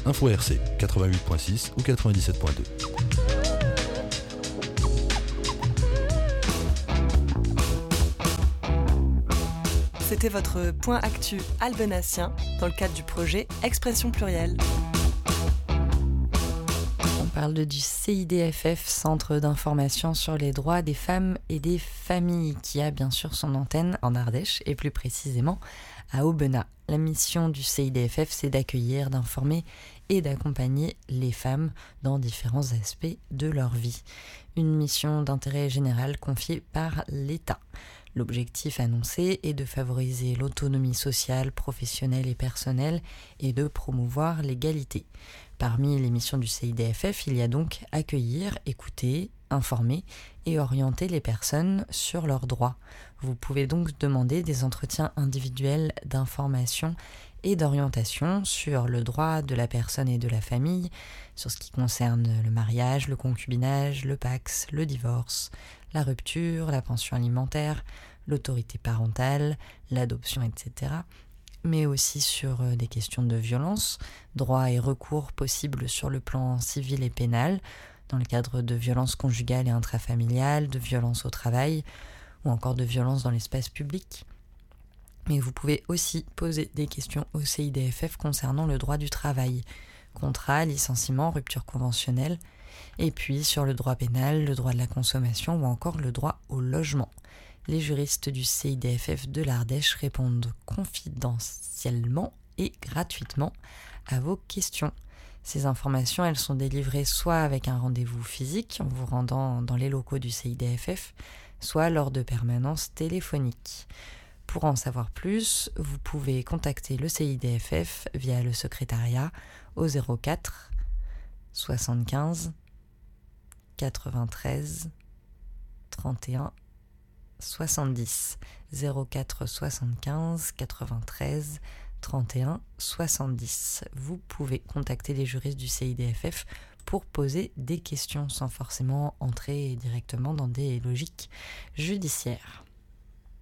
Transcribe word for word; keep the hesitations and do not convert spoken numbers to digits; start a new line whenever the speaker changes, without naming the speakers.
Info R C quatre-vingt-huit virgule six ou quatre-vingt-dix-sept virgule deux.
C'était votre point actu albenassien dans le cadre du projet Expression plurielle.
On parle du C I D F F, Centre d'information sur les droits des femmes et des familles, qui a bien sûr son antenne en Ardèche et plus précisément à Aubenas. La mission du C I D F F, c'est d'accueillir, d'informer et d'accompagner les femmes dans différents aspects de leur vie. Une mission d'intérêt général confiée par l'État. L'objectif annoncé est de favoriser l'autonomie sociale, professionnelle et personnelle et de promouvoir l'égalité. Parmi les missions du C I D F F, il y a donc accueillir, écouter, informer et orienter les personnes sur leurs droits. Vous pouvez donc demander des entretiens individuels d'information et d'orientation sur le droit de la personne et de la famille, sur ce qui concerne le mariage, le concubinage, le Pacs, le divorce, la rupture, la pension alimentaire, l'autorité parentale, l'adoption, et cetera, mais aussi sur des questions de violence, droits et recours possibles sur le plan civil et pénal, dans le cadre de violences conjugales et intrafamiliales, de violences au travail, ou encore de violences dans l'espace public. Mais vous pouvez aussi poser des questions au C I D F F concernant le droit du travail, contrat, licenciement, rupture conventionnelle, et puis sur le droit pénal, le droit de la consommation ou encore le droit au logement. Les juristes du C I D F F de l'Ardèche répondent confidentiellement et gratuitement à vos questions. Ces informations, elles sont délivrées soit avec un rendez-vous physique en vous rendant dans les locaux du C I D F F, soit lors de permanences téléphoniques. Pour en savoir plus, vous pouvez contacter le C I D F F via le secrétariat au zéro quatre soixante-quinze quatre-vingt-treize trente et un soixante-dix. zéro quatre soixante-quinze quatre-vingt-treize trente et un soixante-dix. Vous pouvez contacter les juristes du C I D F F pour poser des questions sans forcément entrer directement dans des logiques judiciaires.